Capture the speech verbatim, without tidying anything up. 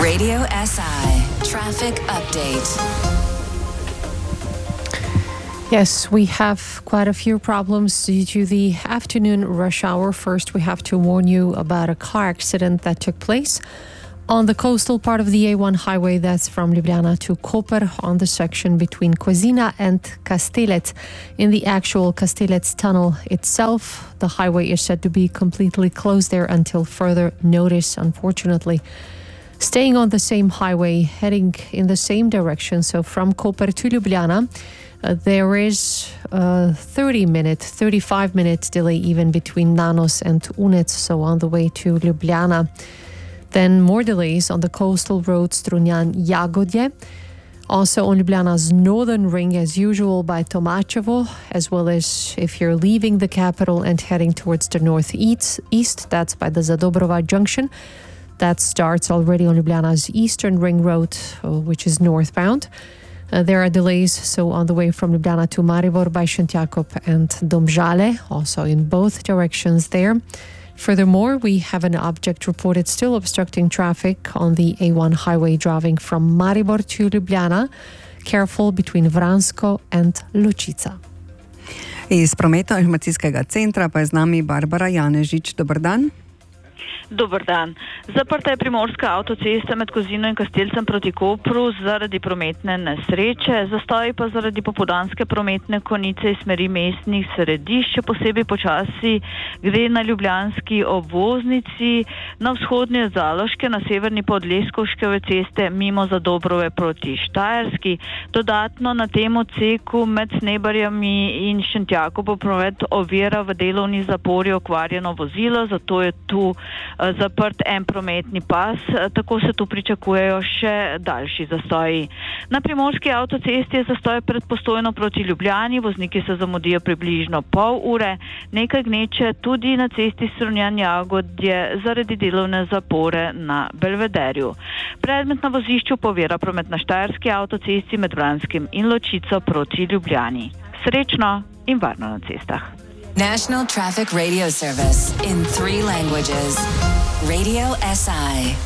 Radio S I Traffic Update. Yes, we have quite a few problems due to the afternoon rush hour. First, we have to warn you about a car accident that took place on the coastal part of the A one highway, that's from Ljubljana to Koper, on the section between Kozina and Kastelec. In the actual Kastelec tunnel itself, the highway is said to be completely closed there until further notice, unfortunately. Staying on the same highway, heading in the same direction, so from Koper to Ljubljana, Uh, there is a thirty minute, thirty-five minute delay even between Nanos and Unec, so on the way to Ljubljana. Then more delays on the coastal road Strunjan-Jagodje. Also on Ljubljana's northern ring as usual by Tomačevo, as well as if you're leaving the capital and heading towards the northeast, east, that's by the Zadobrova junction. That starts already on Ljubljana's eastern ring road, uh, which is northbound. Uh, there are delays, so on the way from Ljubljana to Maribor by Šentjakov and Domžale, also in both directions there. Furthermore, we have an object reported still obstructing traffic on the A one highway driving from Maribor to Ljubljana. Careful between Vransko and Lučica. Iz prometno-informacijskega centra pa je z nami Barbara Janežič. Dobar dan. Dobar dan. Zaprta je primorska avtocesta med Kozino in Kastelcem proti Kopru zaradi prometne nesreče, zastoji pa zaradi popoldanske prometne konice iz smeri mestnih središč, posebej počasi gre na ljubljanski obvoznici, na vzhodni od Zaloške, na severni pa od Leskovškove ceste mimo Zadobrove proti Štajerski. Dodatno na tem odseku med Snebarjami in Šentjakovo promet ovira v delovni zapori okvarjeno vozilo, zato je tu zaprt en prometni pas, tako se tu pričakujejo še daljši zastoji. Na primorski avtocesti je zastoj pred Postojno proti Ljubljani, vozniki se zamudijo približno pol ure, nekaj gneče tudi na cesti Strunjan-Jagodje zaradi delovne zapore na Belvederju. Predmet na vozišču povira promet na Štajerski avtocesti med Vranskim in Ločico proti Ljubljani. Srečno in varno na cestah. National Traffic Radio Service in three languages. Radio S I.